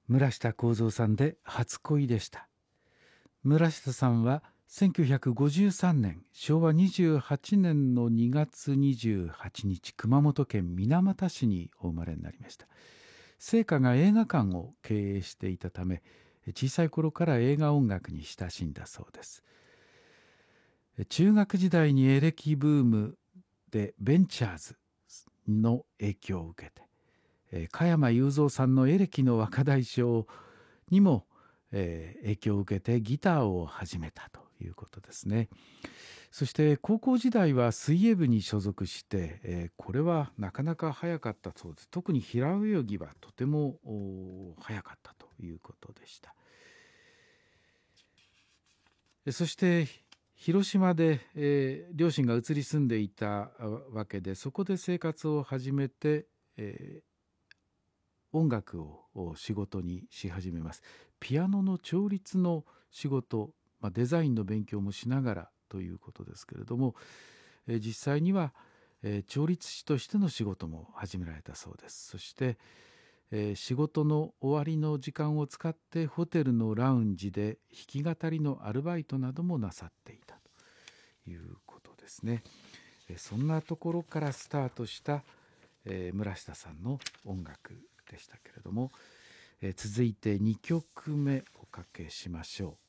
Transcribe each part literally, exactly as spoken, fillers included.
村下幸三さんで初恋でした。村下さんはせんきゅうひゃくごじゅうさんねんしょうわにじゅうはちねんのにがつにじゅうはちにち、熊本県水俣市にお生まれになりました。生家が映画館を経営していたため、小さい頃から映画音楽に親しんだそうです。中学時代にエレキブームでベンチャーズの影響を受けて、えー加山雄三さんのエレキの若大将にも、えー影響を受けてギターを始めたということですね。そして高校時代は水泳部に所属して、えーこれはなかなか早かったそうです。特に平泳ぎはとてもお早かったということでした。えそして広島で、えー両親が移り住んでいたわけで、そこで生活を始めて、えー音楽を仕事にし始めます。ピアノの調律の仕事、まあ、デザインの勉強もしながらということですけれども、えー実際には、えー調律師としての仕事も始められたそうです。そして、えー仕事の終わりの時間を使ってホテルのラウンジで弾き語りのアルバイトなどもなさっていたということですね。えーそんなところからスタートした、えー村下さんの音楽でしたけれども、えー続いてにきょくめおかけしましょ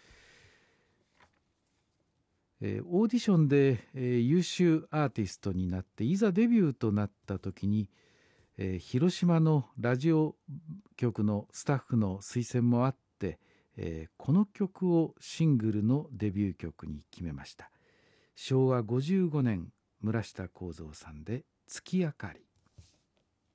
う。えーオーディションで、えー優秀アーティストになっていざデビューとなった時に、えー広島のラジオ局のスタッフの推薦もあって、えーこの曲をシングルのデビュー曲に決めました。しょうわごじゅうごねん、村下幸三さんで月明かり。